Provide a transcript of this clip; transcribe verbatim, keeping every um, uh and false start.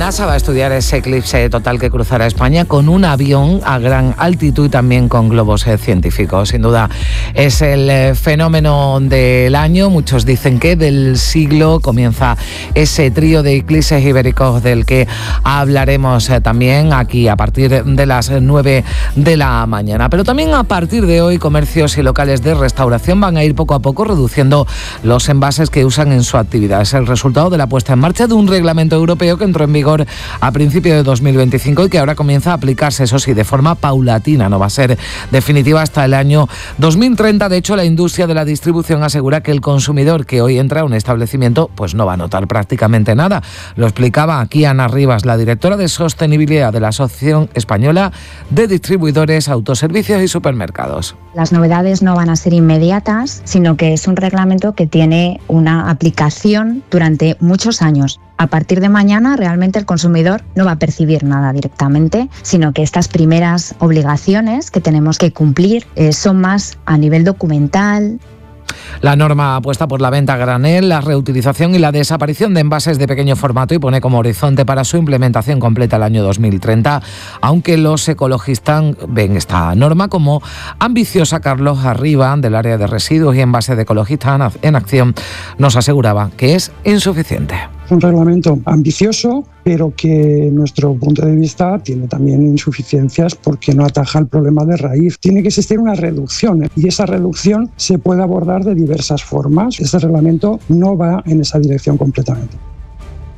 NASA va a estudiar ese eclipse total que cruzará España con un avión a gran altitud y también con globos eh, científicos. Sin duda es el eh, fenómeno del año. Muchos dicen que del siglo. Comienza ese trío de eclipses ibéricos del que hablaremos eh, también aquí a partir de las nueve de la mañana. Pero también a partir de hoy comercios y locales de restauración van a ir poco a poco reduciendo los envases que usan en su actividad. Es el resultado de la puesta en marcha de un reglamento europeo que entró en vigor a principios de dos mil veinticinco y que ahora comienza a aplicarse, eso sí, de forma paulatina. No va a ser definitiva hasta el año dos mil treinta. De hecho, la industria de la distribución asegura que el consumidor que hoy entra a un establecimiento pues no va a notar prácticamente nada. Lo explicaba aquí Ana Rivas, la directora de Sostenibilidad de la Asociación Española de Distribuidores, Autoservicios y Supermercados. Las novedades no van a ser inmediatas, sino que es un reglamento que tiene una aplicación durante muchos años. A partir de mañana, realmente el consumidor no va a percibir nada directamente, sino que estas primeras obligaciones que tenemos que cumplir eh, son más a nivel documental. La norma apuesta por la venta a granel, la reutilización y la desaparición de envases de pequeño formato y pone como horizonte para su implementación completa el año dos mil treinta, aunque los ecologistas ven esta norma como ambiciosa. Carlos Arriba, del área de residuos y envases de Ecologistas en Acción, nos aseguraba que es insuficiente. Un reglamento ambicioso, pero que en nuestro punto de vista tiene también insuficiencias porque no ataja el problema de raíz. Tiene que existir una reducción y esa reducción se puede abordar de diversas formas. Este reglamento no va en esa dirección completamente.